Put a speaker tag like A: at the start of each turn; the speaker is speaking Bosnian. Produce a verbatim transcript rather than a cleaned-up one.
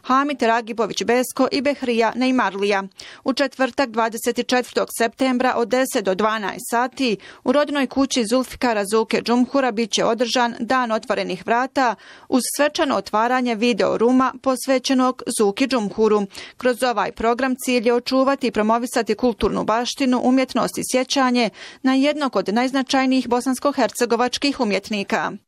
A: Hamid Ragibović Besko i Behrija Neymarlija. U četvrtak dvadeset četvrtog septembra od deset do dvanaest sati u rodnoj kući Zulfikara Zuke Džumhura biće održan Dan otvorenih vrata uz svečano otvaranje video ruma posvećenog Zuki Džumhuru. Kroz ovaj program cilj je očuvati i promovisati kulturnu baštinu, umjetnost i sjećanje na jednog od najznačajnijih bosansko-hercegovačkih umjetnika.